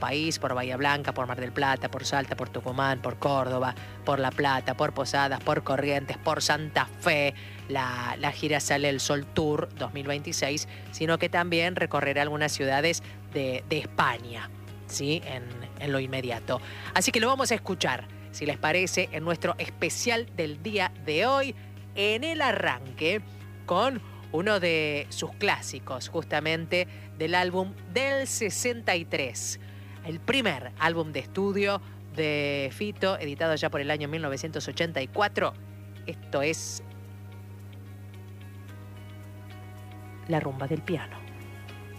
país, por Bahía Blanca, por Mar del Plata, por Salta, por Tucumán, por Córdoba, por La Plata, por Posadas, por Corrientes, por Santa Fe. La gira Sale el Sol Tour 2026, sino que también recorrerá algunas ciudades de España, ¿sí? En lo inmediato. Así que lo vamos a escuchar, si les parece, en nuestro especial del día de hoy, en el arranque, con uno de sus clásicos, justamente del álbum del 63. El primer álbum de estudio de Fito, editado ya por el año 1984. Esto es La Rumba del Piano.